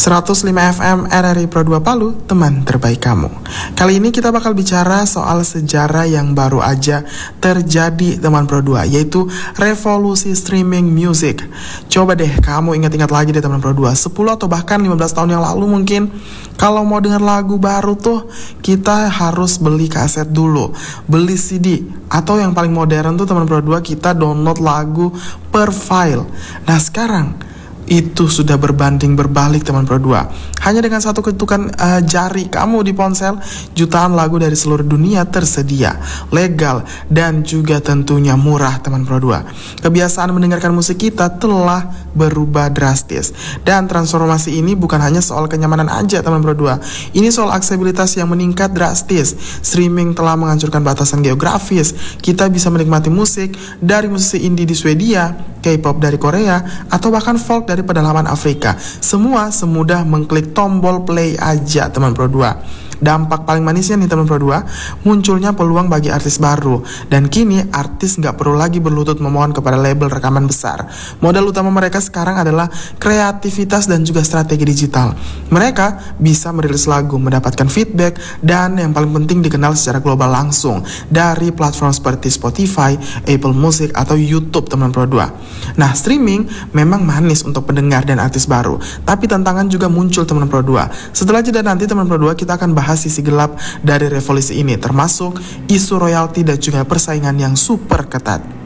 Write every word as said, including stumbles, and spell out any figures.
seratus lima F M R R I Pro dua Palu, teman terbaik kamu. Kali ini kita bakal bicara soal sejarah yang baru aja terjadi teman Pro dua, yaitu revolusi streaming music. Coba deh kamu ingat-ingat lagi deh teman Pro dua, sepuluh atau bahkan lima belas tahun yang lalu mungkin, kalau mau denger lagu baru tuh kita harus beli kaset dulu, beli C D, atau yang paling modern tuh teman Pro dua, kita download lagu per file. Nah sekarang itu sudah berbanding berbalik teman Pro dua. Hanya dengan satu ketukan uh, jari kamu di ponsel, jutaan lagu dari seluruh dunia tersedia, legal dan juga tentunya murah teman Pro dua. Kebiasaan mendengarkan musik kita telah berubah drastis, dan transformasi ini bukan hanya soal kenyamanan aja teman Pro dua. Ini soal aksesibilitas yang meningkat drastis. Streaming telah menghancurkan batasan geografis. Kita bisa menikmati musik dari musisi indie di Swedia, K-pop dari Korea, atau bahkan folk dari pedalaman Afrika. Semua semudah mengklik tombol play aja teman Pro dua. Dampak paling manisnya nih teman Pro dua, munculnya peluang bagi artis baru. Dan kini artis gak perlu lagi berlutut memohon kepada label rekaman besar. Modal utama mereka sekarang adalah kreativitas dan juga strategi digital. Mereka bisa merilis lagu, mendapatkan feedback, dan yang paling penting dikenal secara global langsung dari platform seperti Spotify, Apple Music, atau YouTube teman Pro dua. Nah streaming memang manis untuk pendengar dan artis baru, tapi tantangan juga muncul teman Pro dua. Setelah jeda nanti teman Pro dua, kita akan bahas sisi gelap dari revolusi ini, termasuk isu royalti dan juga persaingan yang super ketat.